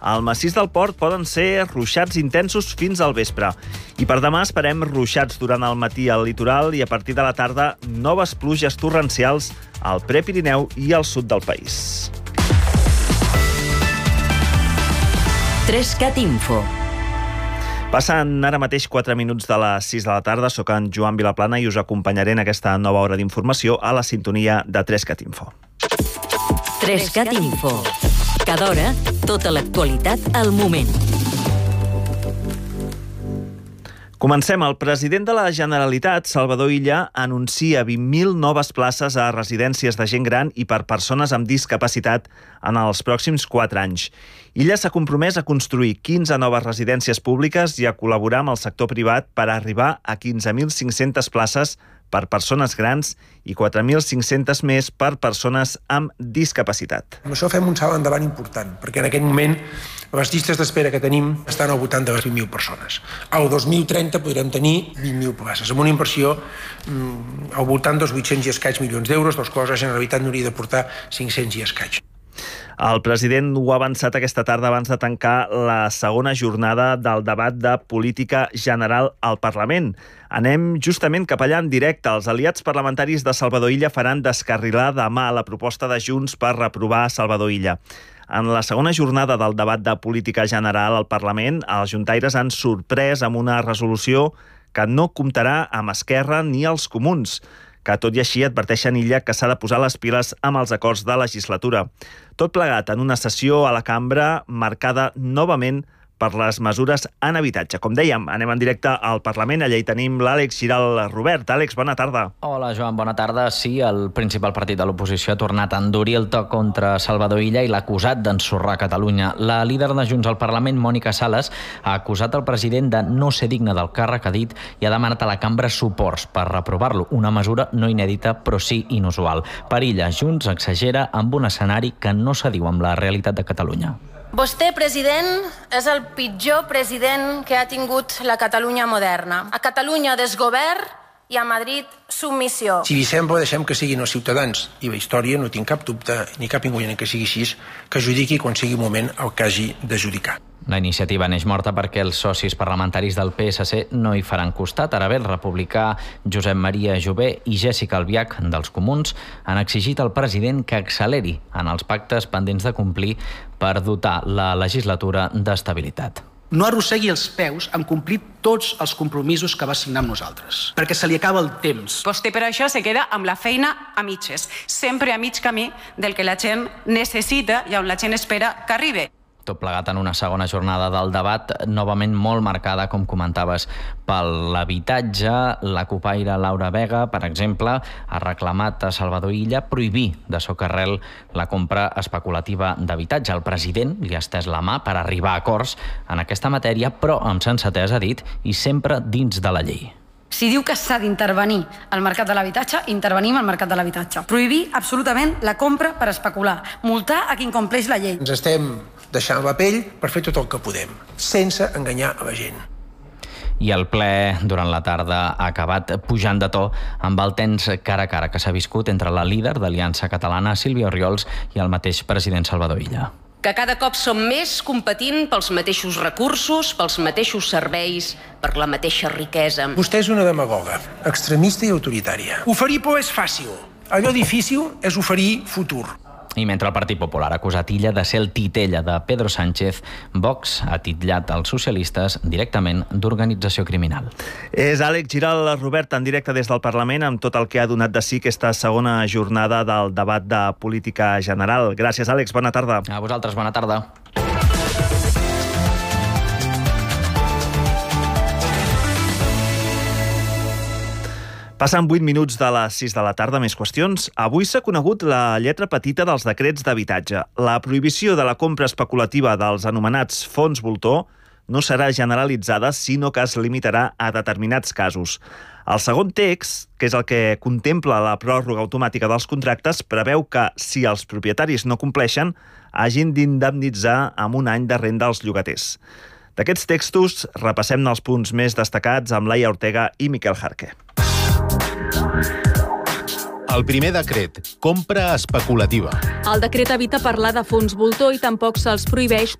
Al massís del Port poden ser ruixats intensos fins al vespre. I per demà esperem ruixats durant el matí al litoral i a partir de la tarda noves pluges torrencials al Prepirineu i al sud del país. 3CAT Info. Passen ara mateix 4 minuts de les 6 de la tarda. Soc en Joan Vilaplana i us acompanyaré en aquesta nova hora d'informació a la sintonia de 3CAT Info. 3CAT Info. Cada hora, tota l'actualitat al moment. Comencem. El president de la Generalitat, Salvador Illa, anuncia 20.000 noves places a residències de gent gran i per persones amb discapacitat en els pròxims 4 anys. Illa s'ha compromès a construir 15 noves residències públiques i a col·laborar amb el sector privat per arribar a 15.500 places per persones grans i 4.500 més per persones amb discapacitat. Amb això fem un salt endavant important, perquè en aquest moment les llistes d'espera que tenim estan al voltant de les 20.000 persones. Al 2030 podrem tenir 20.000 places, amb una inversió al voltant dels 800 i escaig milions d'euros, dels quals la Generalitat n'hauria de portar 500 i escaig. El president ho ha avançat aquesta tarda abans de tancar la segona jornada del debat de política general al Parlament. Anem justament cap allà en directe. Els aliats parlamentaris de Salvador Illa faran descarrilar demà la proposta de Junts per reprovar Salvador Illa. En la segona jornada del debat de política general al Parlament, els juntaires han sorprès amb una resolució que no comptarà amb Esquerra ni els Comuns, que tot i així adverteixen Illa que s'ha de posar les piles amb els acords de legislatura. Tot plegat en una sessió a la cambra marcada novament per les mesures en habitatge. Com dèiem, anem en directe al Parlament. Allà hi tenim l'Àlex Giral Robert. Àlex, bona tarda. Hola, Joan, bona tarda. Sí, el principal partit de l'oposició ha tornat a endurir el to contra Salvador Illa i l'ha acusat d'ensorrar Catalunya. La líder de Junts al Parlament, Mònica Sales, ha acusat el president de no ser digne del càrrec, ha dit, i ha demanat a la cambra suports per reprovar-lo. Una mesura no inèdita, però sí inusual. Per Illa, Junts exagera amb un escenari que no s'adiu amb la realitat de Catalunya. Vostè, president, és el pitjor president que ha tingut la Catalunya moderna. A Catalunya desgovern i a Madrid submissió. Si li sembla, deixem que siguin els ciutadans i la història, no tinc cap dubte ni cap inconvenient que sigui així, que judiqui quan sigui el moment el que hagi de judicar. La iniciativa neix morta perquè els socis parlamentaris del PSC no hi faran costat. Ara bé, el republicà Josep Maria Jové i Jessica Albiach, dels Comuns, han exigit al president que acceleri en els pactes pendents de complir per dotar la legislatura d'estabilitat. No arrossegui els peus en complir tots els compromisos que va signar amb nosaltres, perquè se li acaba el temps. Vostè per això se queda amb la feina a mitges, sempre a mig camí del que la gent necessita i on la gent espera que arribi. Tot plegat en una segona jornada del debat, novament molt marcada, com comentaves, per l'habitatge. La copaire Laura Vega, per exemple, ha reclamat a Salvador Illa prohibir de socarrel la compra especulativa d'habitatge. El president li ha estès la mà per arribar a acords en aquesta matèria, però amb sensatesa, ha dit, i sempre dins de la llei. Si diu que s'ha d'intervenir al mercat de l'habitatge, intervenim al mercat de l'habitatge. Prohibir absolutament la compra per especular. Multar a qui incompleix la llei. Ens estem deixant la pell per fer tot el que podem, sense enganyar a la gent. I el ple durant la tarda ha acabat pujant de to amb el tens cara a cara que s'ha viscut entre la líder d'Aliança Catalana, Sílvia Orriols, i el mateix president Salvador Illa. Que cada cop som més competint pels mateixos recursos, pels mateixos serveis, per la mateixa riquesa. Vostè és una demagoga, extremista i autoritària. Oferir por és fàcil. Allò difícil és oferir futur. I mentre el Partit Popular ha acusat Illa de ser el titella de Pedro Sánchez, Vox ha titllat els socialistes directament d'organització criminal. És Àlex Giral Robert en directe des del Parlament amb tot el que ha donat de si aquesta segona jornada del debat de política general. Gràcies, Àlex. Bona tarda. A vosaltres, bona tarda. Passen 8 minuts de les 6 de la tarda, més qüestions. Avui s'ha conegut la lletra petita dels decrets d'habitatge. La prohibició de la compra especulativa dels anomenats fons voltor no serà generalitzada, sinó que es limitarà a determinats casos. El segon text, que és el que contempla la pròrroga automàtica dels contractes, preveu que, si els propietaris no compleixen, hagin d'indemnitzar amb un any de renda als llogaters. D'aquests textos repassem els punts més destacats amb Laia Ortega i Miquel Jarque. El primer decret, compra especulativa. El decret evita parlar de fons voltor i tampoc se'ls prohibeix